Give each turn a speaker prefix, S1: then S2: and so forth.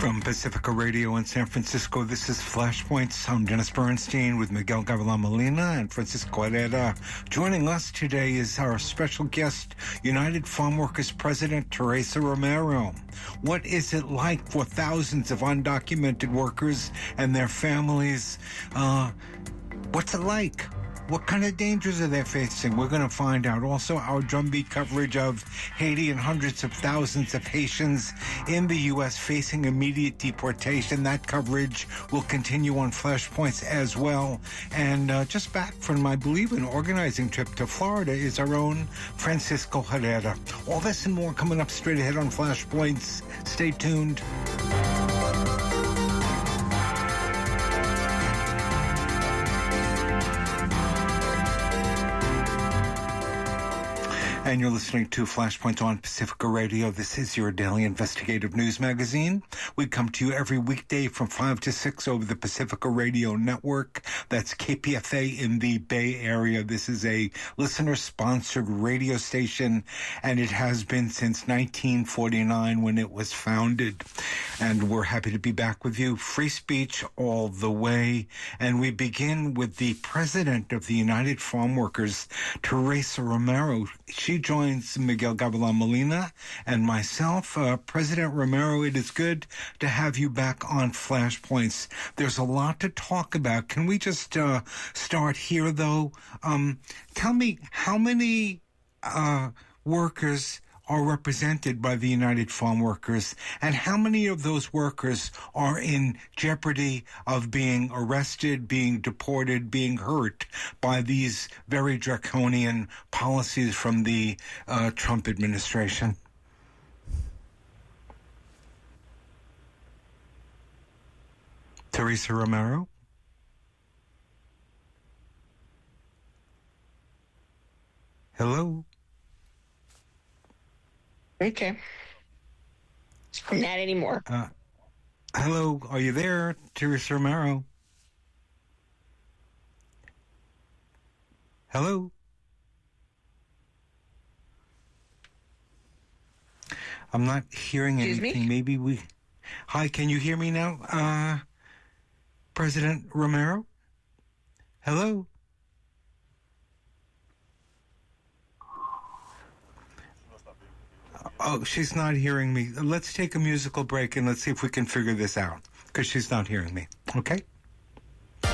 S1: From Pacifica Radio in San Francisco, this is Flashpoints. I'm Dennis Bernstein with Miguel Gavilan Molina and Francisco Herrera. Joining us today is our special guest, United Farm Workers President Teresa Romero. What is it like for thousands of undocumented workers and their families? What's it like? What kind of dangers are they facing? We're going to find out. Also, our drumbeat coverage of Haiti and hundreds of thousands of Haitians in the U.S. facing immediate deportation. That coverage will continue on Flashpoints as well. And just back from, I believe, an organizing trip to Florida is our own Francisco Herrera. All this and more coming up straight ahead on Flashpoints. Stay tuned. And you're listening to Flashpoint on Pacifica Radio. This is your daily investigative news magazine. We come to you every weekday from 5 to 6 over the Pacifica Radio Network. That's KPFA in the Bay Area. This is a listener-sponsored radio station, and it has been since 1949 when it was founded. And we're happy to be back with you. Free speech all the way. And we begin with the president of the United Farm Workers, Teresa Romero. She joins Miguel Gavilan Molina and myself. President Romero, it is good to have you back on Flashpoints. There's a lot to talk about. Can we just start here, though? Tell me, how many workers are represented by the United Farm Workers, and how many of those workers are in jeopardy of being arrested, being deported, being hurt by these very draconian policies from the Trump administration? Teresa Romero? Hello?
S2: Okay. Not anymore.
S1: Hello, are you there, Teresa Romero? Hello? I'm not hearing anything.
S2: Excuse me?
S1: Maybe we... Hi, can you hear me now, President Romero? Hello? Oh, she's not hearing me. Let's take a musical break and let's see if we can figure this out, because she's not hearing me. Okay?